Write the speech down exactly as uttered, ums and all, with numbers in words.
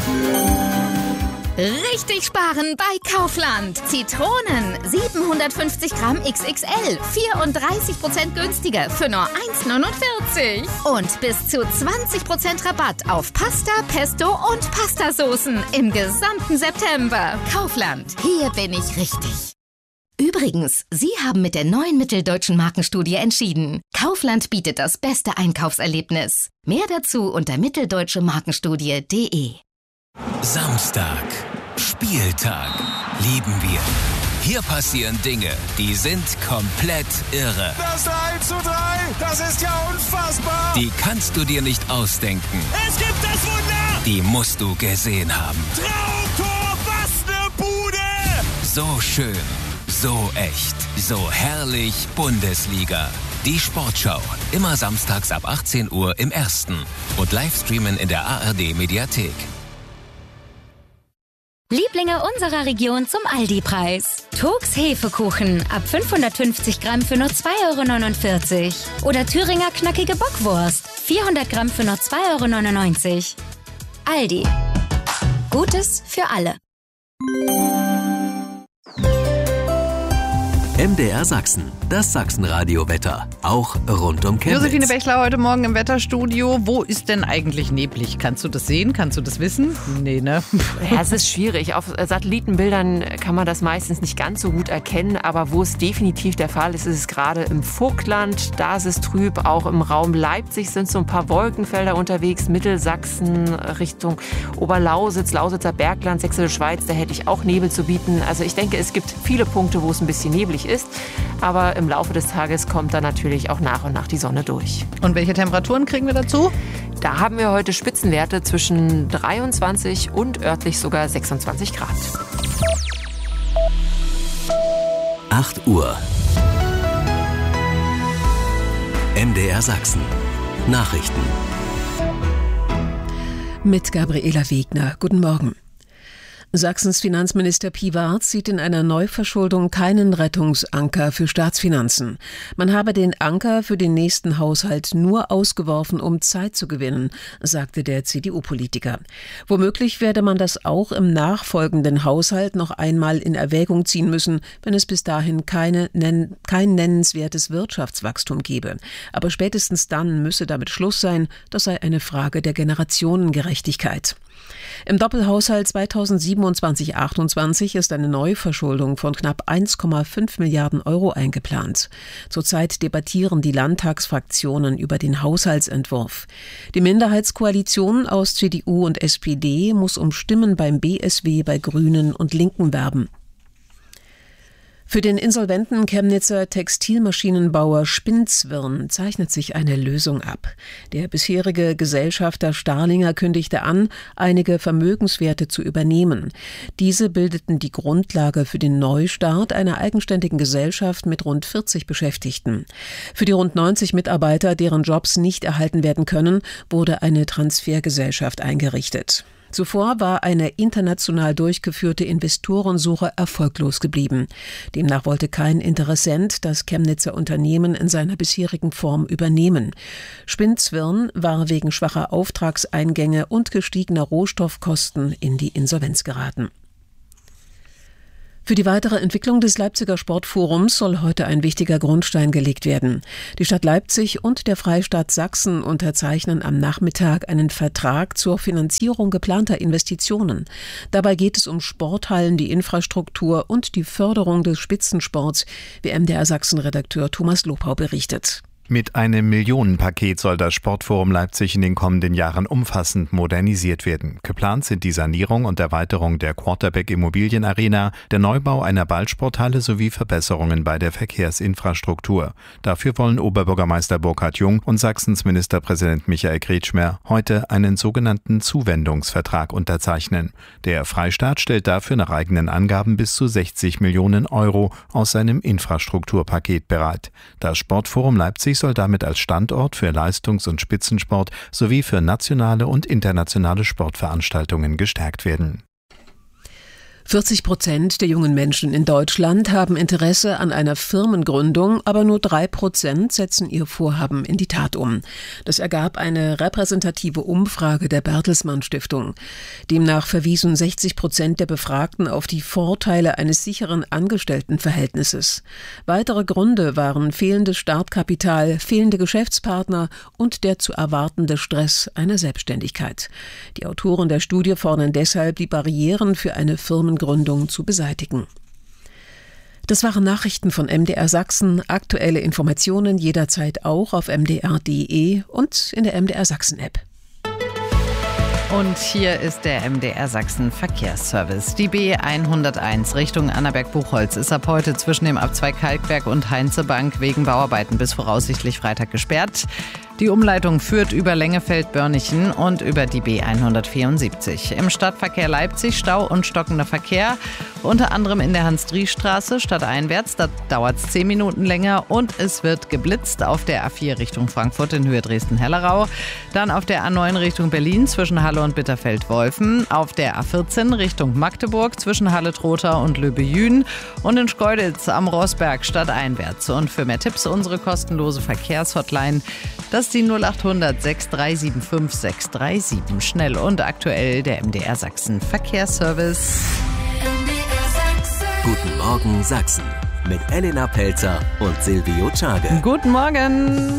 Richtig sparen bei Kaufland. Zitronen siebenhundertfünfzig Gramm X X L, vierunddreißig Prozent günstiger für nur eins neunundvierzig. Und bis zu zwanzig Prozent Rabatt auf Pasta, Pesto und Pastasoßen im gesamten September. Kaufland, hier bin ich richtig. Übrigens, Sie haben mit der neuen Mitteldeutschen Markenstudie entschieden. Kaufland bietet das beste Einkaufserlebnis. Mehr dazu unter mitteldeutsche markenstudie punkt de. Samstag, Spieltag, lieben wir. Hier passieren Dinge, die sind komplett irre. Das eins zu drei, das ist ja unfassbar. Die kannst du dir nicht ausdenken. Es gibt das Wunder. Die musst du gesehen haben. Traumtor, was ne Bude. So schön, so echt, so herrlich Bundesliga. Die Sportschau, immer samstags ab achtzehn Uhr im Ersten und Livestreamen in der A R D-Mediathek. Lieblinge unserer Region zum Aldi-Preis. Turks Hefekuchen ab fünfhundertfünfzig Gramm für nur zwei Euro neunundvierzig. Oder Thüringer knackige Bockwurst, vierhundert Gramm für nur zwei Euro neunundneunzig. Aldi. Gutes für alle. M D R Sachsen, das Sachsenradio-Wetter, auch rund um Chemnitz. Josephine Bechler heute Morgen im Wetterstudio. Wo ist denn eigentlich neblig? Kannst du das sehen? Kannst du das wissen? Nee, ne? Ja, es ist schwierig. Auf Satellitenbildern kann man das meistens nicht ganz so gut erkennen, aber wo es definitiv der Fall ist, ist es gerade im Vogtland. Da ist es trüb. Auch im Raum Leipzig sind so ein paar Wolkenfelder unterwegs. Mittelsachsen Richtung Oberlausitz, Lausitzer Bergland, Sächsische Schweiz, da hätte ich auch Nebel zu bieten. Also ich denke, es gibt viele Punkte, wo es ein bisschen neblig ist. ist. Aber im Laufe des Tages kommt dann natürlich auch nach und nach die Sonne durch. Und welche Temperaturen kriegen wir dazu? Da haben wir heute Spitzenwerte zwischen dreiundzwanzig und örtlich sogar sechsundzwanzig Grad. acht Uhr. M D R Sachsen. Nachrichten. Mit Gabriela Wegner. Guten Morgen. Sachsens Finanzminister Piwarz sieht in einer Neuverschuldung keinen Rettungsanker für Staatsfinanzen. Man habe den Anker für den nächsten Haushalt nur ausgeworfen, um Zeit zu gewinnen, sagte der C D U-Politiker. Womöglich werde man das auch im nachfolgenden Haushalt noch einmal in Erwägung ziehen müssen, wenn es bis dahin keine, nenn, kein nennenswertes Wirtschaftswachstum gebe. Aber spätestens dann müsse damit Schluss sein, das sei eine Frage der Generationengerechtigkeit. Im Doppelhaushalt zweitausendsiebenundzwanzig achtundzwanzig ist eine Neuverschuldung von knapp eins Komma fünf Milliarden Euro eingeplant. Zurzeit debattieren die Landtagsfraktionen über den Haushaltsentwurf. Die Minderheitskoalition aus C D U und S P D muss um Stimmen beim B S W, bei Grünen und Linken werben. Für den insolventen Chemnitzer Textilmaschinenbauer Spinzwirn zeichnet sich eine Lösung ab. Der bisherige Gesellschafter Starlinger kündigte an, einige Vermögenswerte zu übernehmen. Diese bildeten die Grundlage für den Neustart einer eigenständigen Gesellschaft mit rund vierzig Beschäftigten. Für die rund neunzig Mitarbeiter, deren Jobs nicht erhalten werden können, wurde eine Transfergesellschaft eingerichtet. Zuvor war eine international durchgeführte Investorensuche erfolglos geblieben. Demnach wollte kein Interessent das Chemnitzer Unternehmen in seiner bisherigen Form übernehmen. Spinzwirn war wegen schwacher Auftragseingänge und gestiegener Rohstoffkosten in die Insolvenz geraten. Für die weitere Entwicklung des Leipziger Sportforums soll heute ein wichtiger Grundstein gelegt werden. Die Stadt Leipzig und der Freistaat Sachsen unterzeichnen am Nachmittag einen Vertrag zur Finanzierung geplanter Investitionen. Dabei geht es um Sporthallen, die Infrastruktur und die Förderung des Spitzensports, wie M D R Sachsen-Redakteur Thomas Lopau berichtet. Mit einem Millionenpaket soll das Sportforum Leipzig in den kommenden Jahren umfassend modernisiert werden. Geplant sind die Sanierung und Erweiterung der Quarterback-Immobilienarena, der Neubau einer Ballsporthalle sowie Verbesserungen bei der Verkehrsinfrastruktur. Dafür wollen Oberbürgermeister Burkhard Jung und Sachsens Ministerpräsident Michael Kretschmer heute einen sogenannten Zuwendungsvertrag unterzeichnen. Der Freistaat stellt dafür nach eigenen Angaben bis zu sechzig Millionen Euro aus seinem Infrastrukturpaket bereit. Das Sportforum Leipzig soll damit als Standort für Leistungs- und Spitzensport sowie für nationale und internationale Sportveranstaltungen gestärkt werden. vierzig Prozent der jungen Menschen in Deutschland haben Interesse an einer Firmengründung, aber nur drei Prozent setzen ihr Vorhaben in die Tat um. Das ergab eine repräsentative Umfrage der Bertelsmann Stiftung. Demnach verwiesen sechzig Prozent der Befragten auf die Vorteile eines sicheren Angestelltenverhältnisses. Weitere Gründe waren fehlendes Startkapital, fehlende Geschäftspartner und der zu erwartende Stress einer Selbstständigkeit. Die Autoren der Studie fordern deshalb, die Barrieren für eine Firmengründung Gründung zu beseitigen. Das waren Nachrichten von M D R Sachsen. Aktuelle Informationen jederzeit auch auf m d r punkt d e und in der M D R Sachsen App. Und hier ist der M D R Sachsen Verkehrsservice. Die B hunderteins Richtung Annaberg-Buchholz ist ab heute zwischen dem Abzweig Kalkberg und Heinzebank wegen Bauarbeiten bis voraussichtlich Freitag gesperrt. Die Umleitung führt über Lengefeld-Börnichen und über die B hundertvierundsiebzig. Im Stadtverkehr Leipzig Stau und stockender Verkehr, unter anderem in der Hans-Dries-Straße stadteinwärts. Da dauert es zehn Minuten länger und es wird geblitzt auf der A vier Richtung Frankfurt in Höhe Dresden-Hellerau. Dann auf der A neun Richtung Berlin zwischen Halle und Bitterfeld-Wolfen. Auf der A vierzehn Richtung Magdeburg zwischen Halle-Trotha und Löbe-Jühn. Und in Schkeuditz am Rossberg stadteinwärts. Und für mehr Tipps unsere kostenlose Verkehrshotline. Das ist die null acht hundert sechs drei sieben fünf sechs drei sieben. Schnell und aktuell der M D R Sachsen Verkehrsservice. Guten Morgen Sachsen mit Elena Pelzer und Silvio Czage. Guten Morgen.